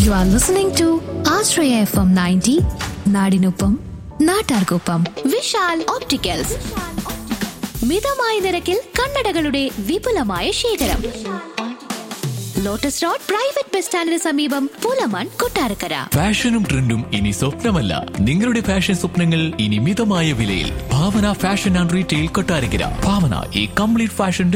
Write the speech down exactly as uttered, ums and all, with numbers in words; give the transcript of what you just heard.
You are listening to Ashraya F M ninety, നാടിനൊപ്പം നാട്ടാർക്കൊപ്പം. Vishal opticals, മിതമായ നിരക്കിൽ കണ്ണടകളുടെ വിപുലമായ ശേഖരം. ലോട്ടസ് റോഡ് പ്രൈവറ്റ് ബസ് സ്റ്റാൻഡിന് സമീപം, പുലമൺ, കൊട്ടാരക്കര. ഫാഷനും ട്രെൻഡും ഇനി സ്വപ്നമല്ല, നിങ്ങളുടെ ഫാഷൻ സ്വപ്നങ്ങൾ ഇനി മിതമായ വിലയിൽ. ഭാവന ഫാഷൻ ആൻഡ് റീറ്റെയിൽ, കൊട്ടാരക്കര. ഭാവന, ഈ കംപ്ലീറ്റ് ഫാഷൻ